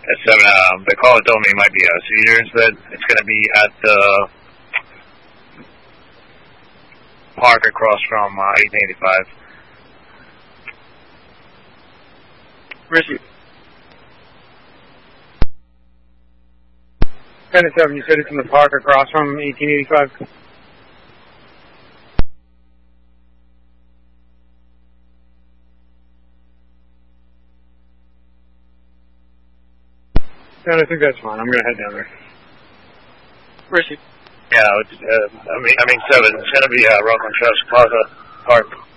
It's the caller told me it might be Cedars, but it's going to be at the park across from 1885. Richie. 10-7, you said it's in the park across from 1885? I think that's fine. I'm going to head down there. Richie. Yeah, it's, I mean 7. It's going to be Rockland Trust Plaza Park.